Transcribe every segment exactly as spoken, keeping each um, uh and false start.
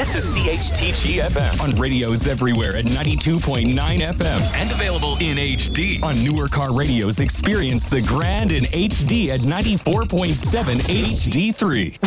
This is C H T G F M on radios everywhere at ninety-two point nine F M and available in H D. On newer car radios, experience the grand in H D at ninety-four point seven H D three.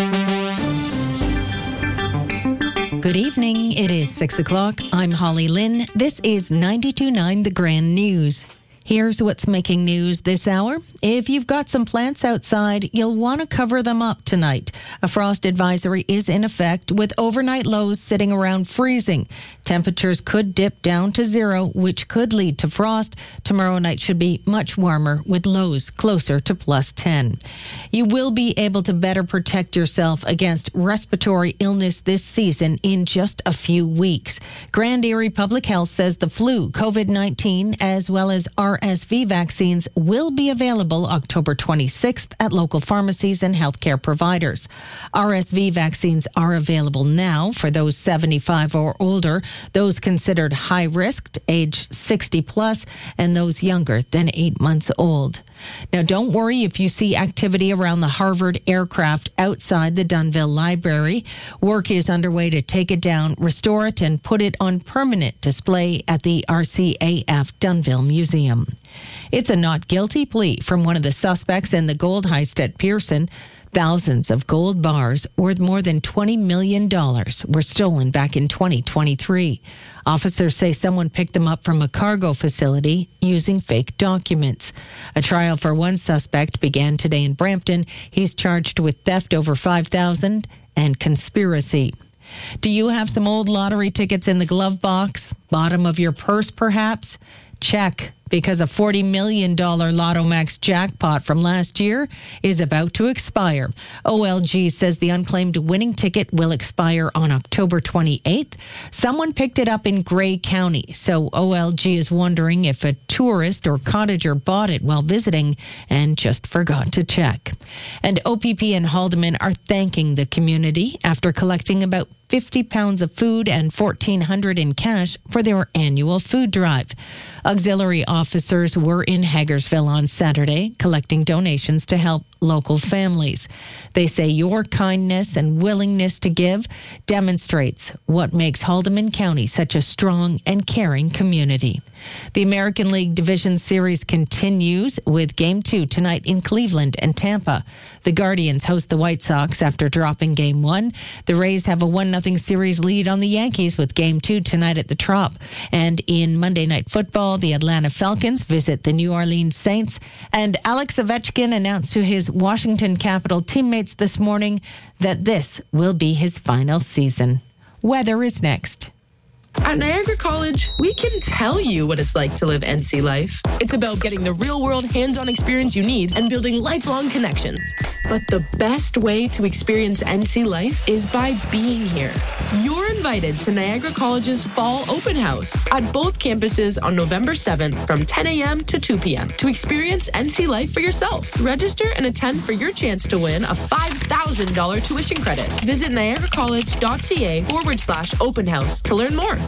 Good evening. It is six o'clock. I'm Holly Lynn. This is ninety-two point nine The Grand News. Here's what's making news this hour. If you've got some plants outside, you'll want to cover them up tonight. A frost advisory is in effect with overnight lows sitting around freezing. Temperatures could dip down to zero, which could lead to frost. Tomorrow night should be much warmer with lows closer to plus ten. You will be able to better protect yourself against respiratory illness this season in just a few weeks. Grand Erie Public Health says the flu, COVID nineteen, as well as R S V vaccines will be available October twenty-sixth at local pharmacies and healthcare providers. R S V vaccines are available now for those seventy-five or older, those considered high risk, age sixty plus, and those younger than eight months old. Now, don't worry if you see activity around the Harvard aircraft outside the Dunnville Library. Work is underway to take it down, restore it, and put it on permanent display at the R C A F Dunnville Museum. It's a not guilty plea from one of the suspects in the gold heist at Pearson. Thousands of gold bars worth more than twenty million dollars were stolen back in twenty twenty-three. Officers say someone picked them up from a cargo facility using fake documents. A trial for one suspect began today in Brampton. He's charged with theft over five thousand dollars and conspiracy. Do you have some old lottery tickets in the glove box? Bottom of your purse, perhaps? Check, because a forty million dollars Lotto Max jackpot from last year is about to expire. O L G says the unclaimed winning ticket will expire on October twenty-eighth. Someone picked it up in Grey County, so O L G is wondering if a tourist or cottager bought it while visiting and just forgot to check. And O P P and Haldeman are thanking the community after collecting about fifty pounds of food and fourteen hundred dollars in cash for their annual food drive. Auxiliary officers were in Hagersville on Saturday collecting donations to help local families. They say your kindness and willingness to give demonstrates what makes Haldeman County such a strong and caring community. The American League Division Series continues with Game two tonight in Cleveland and Tampa. The Guardians host the White Sox after dropping Game one. The Rays have a one nothing series lead on the Yankees with Game two tonight at the Trop. And in Monday Night Football, the Atlanta Falcons visit the New Orleans Saints. And Alex Ovechkin announced to his Washington Capitol teammates this morning that this will be his final season. Weather is next. At Niagara College, we can tell you what it's like to live N C life. It's about getting the real-world hands-on experience you need and building lifelong connections. But the best way to experience N C life is by being here. You're invited to Niagara College's Fall Open House at both campuses on November seventh from ten a.m. to two p.m. to experience N C life for yourself. Register and attend for your chance to win a five thousand dollars tuition credit. Visit niagaracollege.ca forward slash open house to learn more.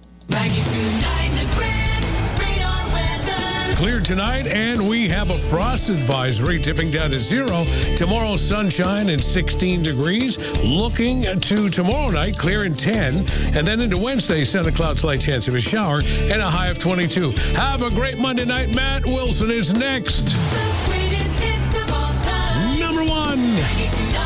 Clear tonight, and we have a frost advisory tipping down to zero. Tomorrow, sunshine and sixteen degrees. Looking to tomorrow night, clear and ten. And then into Wednesday, Santa Cloud, slight chance of a shower, and a high of twenty-two. Have a great Monday night. Matt Wilson is next. The greatest hits of all time. Number one.